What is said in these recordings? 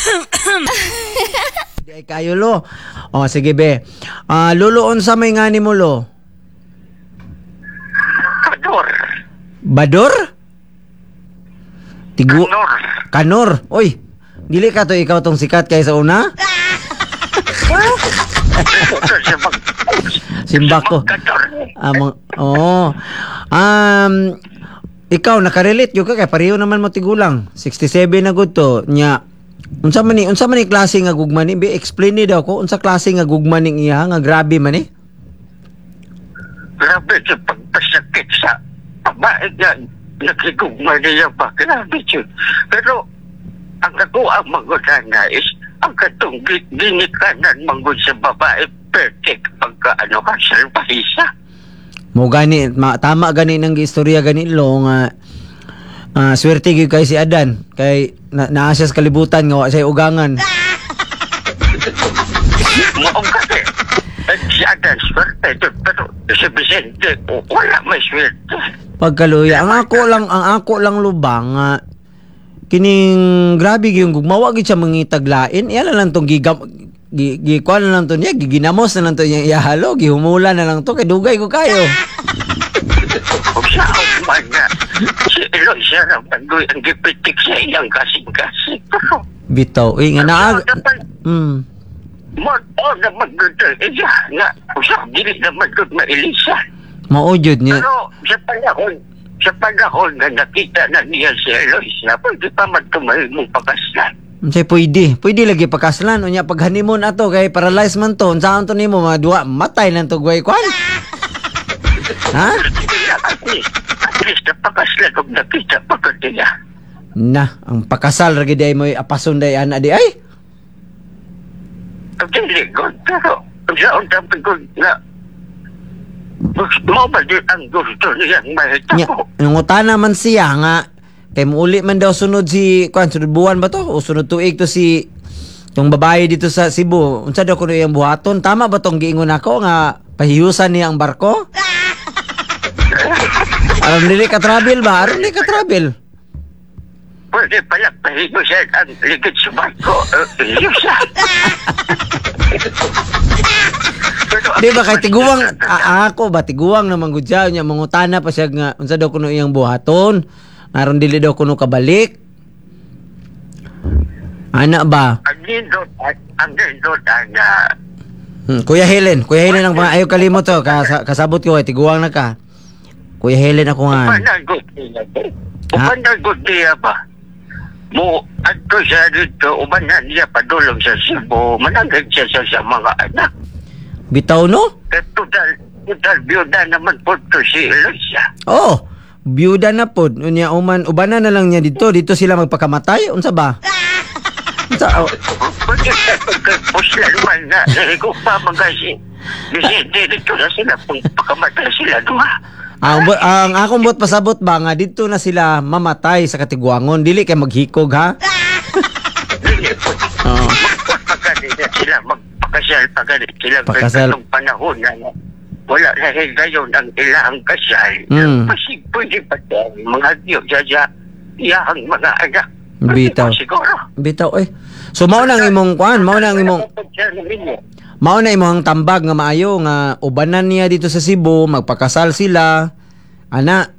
Di ay kayo lo. O sige be. Lolo unsa may ngani mo lo? Kador. Bador? Tigu Kanor. Kanor. Oy, dili ka to ikaw tong sikat kay sa una? Simbak ko. Kador. Oh. Ikaw nakarelate yo ka kay pareho naman mo tigulang. 67 na gud to nya. Unsa man ni klase nga gugma ni? Be explain ni daw ko unsa klase nga gugma ning iya nga grabe man ni? Grabe sa pagpasakit sa babae niya. Nakigugma niya pa. Grabe siya. Pero ang ako ang magudana is ang katong ginikanan manggod sa babae perfect pagka ka salbahisa. Mo gani tama gani nang istorya gani lo nga swerte gyud kay si Adan kay naa siya sa kalibutan nga wa siya ugangan. Mo kasi si Adan swerte pero si Vicente wala may swerte. Pagkaluya ang ako lang lubang nga kining grabe gyud gugmawa gyud siya mangitaglain iya lang tong kuan na lang to niya giginamos na lang to niya ihalo gihumula na lang to kay dugay ko kayo. Sa man nga si Eloy siya na pagdoy ang gipitik sa iyang kasing-kasing. Bitaw nga naag mo na magduday iya nga usap dili na magdud mailisan. Maujud niya. Pero sa panahon na nakita na niya si Eloy siya pwede pa magtumay mong pagkaslan. Unsay pwede lagi pakaslan unya pag honeymoon ato kay paralyzed man to unsaon to nimo mga duwa matay lang to guway kwan. Ha? At least napakaslan kung nakita pagkatiya. Na, ang pakasal ra gid ay mo apason day ana di ay. Ang diligon pero sa untang ko na mo ba di ang gusto niyang mahitabo? Nangutana man siya nga kay muuli man daw sunod si sunod buwan ba to o sunod tuig to si tong babae dito sa Cebu unsa daw kuno iyang buhaton tama ba tong giingon ako nga pahiyusan niya ang barko? Aron dili ka travel ba? Aron dili ka travel. Pwede pala pahiyusan ang ligid sa barko. Hiyusan. Di ba kay tiguwang ako ba tiguwang naman gud siya nya mangutana pa siya nga unsa daw kuno iyang buhaton? Aron dili daw kuno kabalik. Ana ba? Ang nindot nga. Kuya Helen ang mga ayaw kalimot to kasabot ko tiguwang na ka. Kuya Helen ako nga. Uban niya ba? Mo adto siya dito uban niya padulong sa Cebu manangag siya sa mga anak. Bitaw no? Total biyuda naman po to si Eloisa. Oh, biyuda na po. Unya ubanan na lang niya dito sila magpakamatay unsa ba? Unsa? Puslan man na ko pa magasi. Bisente dito na sila pagpakamatay sila duha. Ang akong bot pasabot ba nga dito na sila mamatay sa Katiguangon dili kay maghikog ha? Dili po. Magpapagani sila magpakasal pagani sila ng panahon na wala na higayon ang ilang kasal. Pasig pwede pa mga diyo dya iyahang mga anak. Bitaw eh. So mao nang imong kuan, mao nang imong tambag nga maayo nga ubanan niya dito sa Cebu, magpakasal sila. Ana.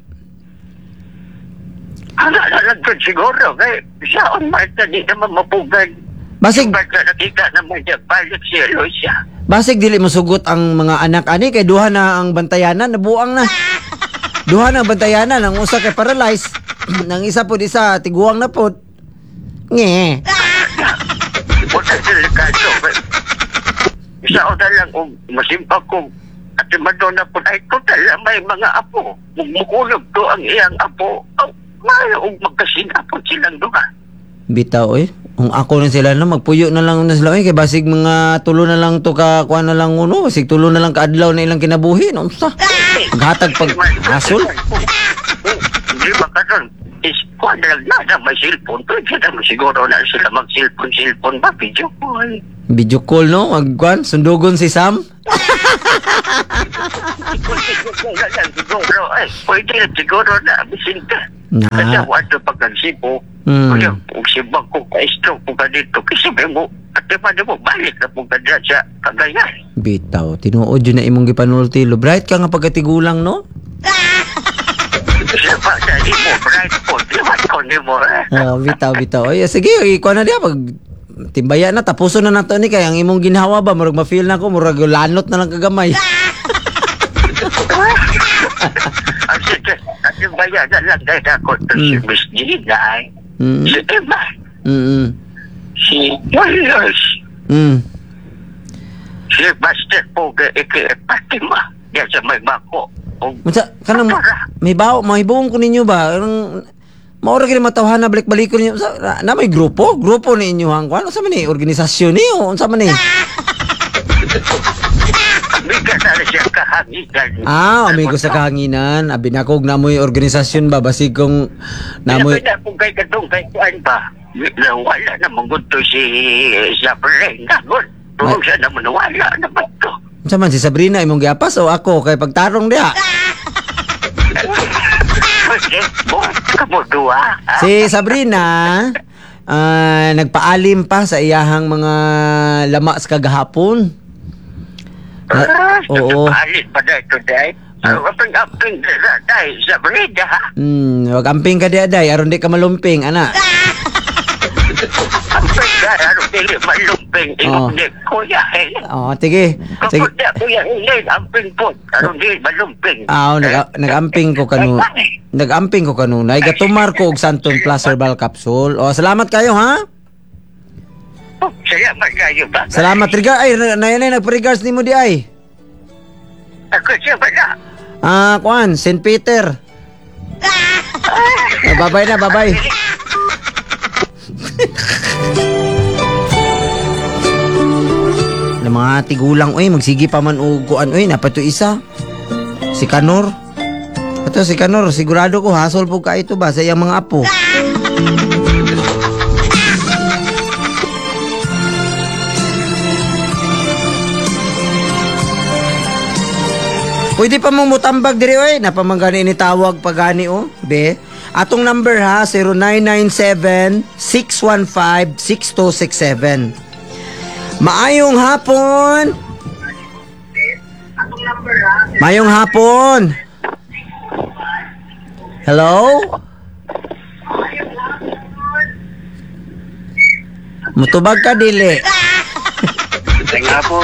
Ana lang siguro kay saon man di naman mapugad. Basig nakita naman niya balik si Eloisa. Basig dili mo sugot ang mga anak ani kay duha na ang bantayanan nabuang na. Duha na ang bantayanan ang usa kay paralyzed, nang isa pod isa tiguang na pod. Nge. Wala delikado. Isa o lang kung masimpak ko at madonna po ay total may mga apo. Mukulog to ang iyang apo. Mayroong magkasinapot silang duha. Bitaw eh. Kung ako na sila na magpuyo na lang na sila kay basig mga tulo na lang to ka kuan na lang uno, basig tulo na lang kaadlaw na ilang kinabuhi. Unsa? Maghatag pag hasol. Di ba karon? Is kuan lang na may cellphone. Pwede naman siguro na sila mag-cellphone ba? Video call. Video call no? Magkuan? Sundugon si Sam? Siguro, pwede na siguro na, bisinta. Na. Kasi wato pagkansipo, kaya kung sibang ko ka-stroke po ka dito, kasi sabi mo, at pa mo, balik na po ka dyan sa Cagayan. Bitaw, tinuod yun na imong gipanulti. Lo, bright ka nga pagkatigulang, no? Kasi pa sa mo, bright po, liwat ko ni mo Bitaw, bitaw. Oy, sige, ikuha na diya. Pag timbaya na, tapuso na nato ni kay ang imong ginhawa ba? Murag ma-feel na ko, murag lanot na lang kagamay. Kasi bayan na lang dahil ako to si Miss Gina, si Emma, si Carlos, si Master Poga, Fatima, yan sa may bako. Masa, kanang may buong ko ninyo ba? Maura kini matawhan na balik-balik ko ninyo. Na may grupo ninyo hang kuan. Unsa man ni organisasyon niyo? Unsa man ni? Amiga na siya kahanginan. Amigo sa kahanginan. Abi na kog namoy organisasyon ba basig kung namoy. Namoy na kung kay kadong kay kuan ba. Wala na mangguto si Sabrina. Tulong siya naman wala na ba to? Unsa man si Sabrina imong giapas o ako kay pagtarong diha? Kamu dua. Si Sabrina nagpaalim pa sa iyahang mga lama sa kagahapon. Oo. Nagpaalim pa dahil today. Aping-aping dahil Sabrina ha. Wag amping ka diha day aron di ka malumping ana. Amping ka aron di malumping hindi kuya. Sige. Kapag di kuya hindi amping po aron di malumping. Nag-amping ko kanu. Nag-amping ko kanuna. Ay gatumar ko og Santon Plus Herbal Capsule. Salamat kayo ha. Salamat kayo ba? Salamat regard ay nagpa-regards nimo di ay. Ako siya ba na? Kuan, St. Peter. Bye-bye na, bye-bye. Na mga tigulang, magsigi pa man og kuan, napato isa. Si Kanor. Ito si Kanor, sigurado ko hasol po ka ito ba sa iyang mga apo. Pwede pa mong mutambag diri napamangani ni tawag pagani be. Atong number ha 0997-615-6267. Maayong hapon. Maayong hapon. Hello? Mutubag ka dili. Ngayong hapon.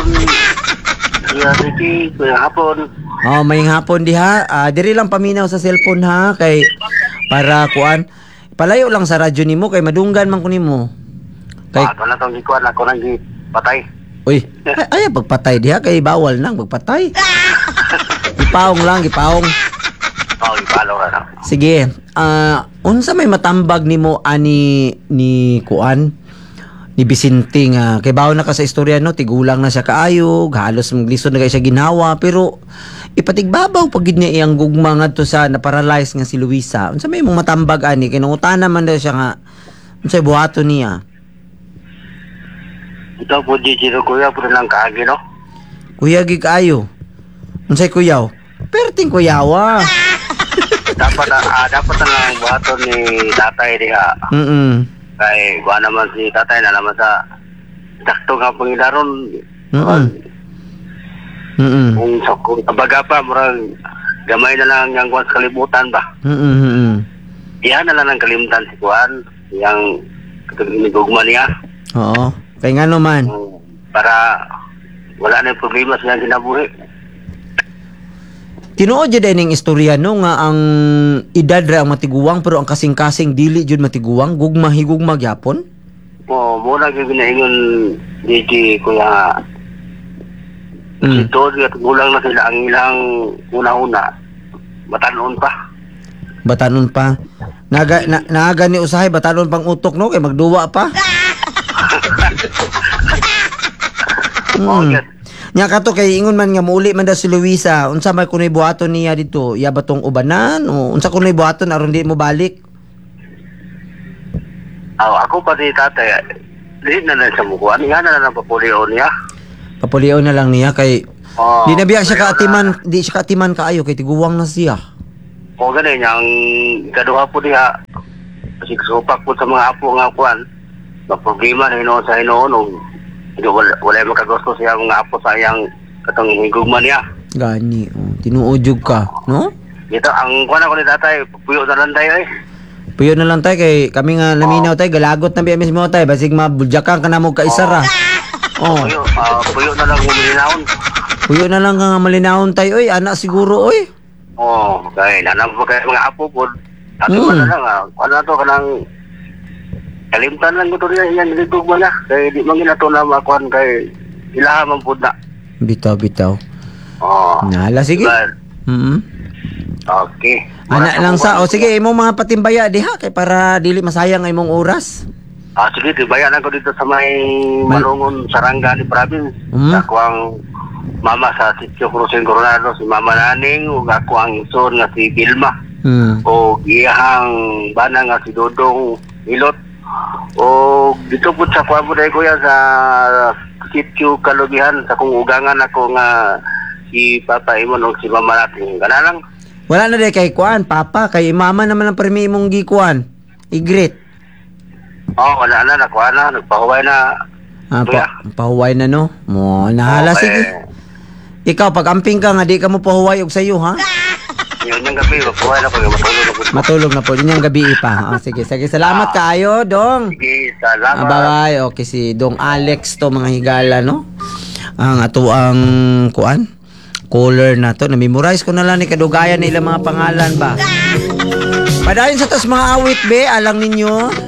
Ngayong hapon. Maying hapon diha. Diri lang paminaw sa cellphone ha kay para kuan. Palayo lang sa radyo nimo kay madunggan man ko nimo. Kay wala tong gikuan ako nang gipatay. Uy, ay pagpatay diha kay bawal nang magpatay. Gipaong lang, gipaong. Ipalo na. Sige. Unsa may matambag nimo ani ni kuan? Ni Vicente nga kay bawo na ka sa istorya no, tigulang na siya kaayog, halos maglisod na kay siya ginawa pero ipatigbabaw pag gid niya iyang gugma ngadto sa na-paralyze nga si Luisa. Unsa may imong matambag ani kay nangutana man daw siya nga unsay buhaton niya? Ito po di sino kuya pero lang kaagi no. Kuya gi kaayo. Unsay kuyaw? Perting kuyawa. dapat na ang buhaton ni tatay diha. Kay buwan naman si tatay na naman sa sakto nga pangidaron. Kung tabaga pa, murang gamay na lang yung kuwan sa kalimutan ba? Iyan na lang ang kalimutan si kuwan, yung katulunigugma niya. Oo, kaya nga naman. Para wala na yung problema sa niyang kinabuhi. Tinuod jud ning istorya no nga ang edad ra ang matiguwang pero ang kasing-kasing dili jud matiguwang gugma higugma gyapon. Muna gyud ginaingon DJ kuya. Ito at gulang na sila ang ilang una-una. Batanon pa. Naga ni usahay batanon pang utok no kay magduwa pa. Nya kato kay ingon man nga muuli man daw si Luisa, unsa may kunoy buhaton niya dito? Iya ba tong ubanan o unsa kunoy buhaton aron di mo balik? Ako pa di tatay. Di na lang sa mukuan, nga na lang papulio niya. Papulio na lang niya kay Oh, Di na biya siya kaatiman, di siya kaatiman kaayo kay tiguwang na siya. O ganin, ang ikaduha po diha, kasi supak po sa mga apo nga kuan, na problema na hinoon sa hinoon, wala yung makagusto siya mga apo sa iyang katong higugman niya. Gani, tinuodyog ka, no? Ito, ang kuan ako ni tatay, puyo na lang tayo eh. Puyo na lang tay kay kami nga naminaw tay galagot na biya mismo tay basig mabudyakan ka na mo kaisara. Oh. Puyo na lang umilinahon. Puyo na lang nga malinahon tay oy, anak siguro oy. Kaya nanang po kayo mga apo po. Ato man na lang, ano na to, kanang kalimtan lang ko to rin, yan, nilitog mo na. Kaya di man ginato na makuhan kay ilahaman po na. Bitaw. Nala sige. Okay. Anak lang sa, sige, imong mga patimbaya diha kay para dili masayang ang imong oras. Sige, tibayan ako dito sa may Malungon, Sarangani Province. Ako ang mama sa Sitio Crucing Coronado, si Mama Naning, ug ako ang ison nga si Vilma. O iyahang bana nga si Dodong Ilot. O dito po sa kuha po dahil kuya sa Sitio Kalubihan, sa kung ugangan ako nga si Papa Imon o si Mama Nating. Gana lang. Wala na di kay kuan, papa, kay mama naman ang permi imong gikuan. Igrit. Wala na, nakuha na, nagpahuway na. Pahuway na no. Mo nahala sige. Ikaw pag amping ka nga di ka mo pahuway og sayo ha. Yun yung gabi, mapuhay na ko, matulog na po. Matulog na po, yun yung gabi pa. Sige, salamat kaayo, Dong. Sige, salamat. Bye-bye. Okay, si Dong Alex to mga higala, no? Ang ato ang kuan caller na to, na-memorize ko na lang ni kadugayan nila mga pangalan ba. Padayon sa tas mga awit be, alang ninyo.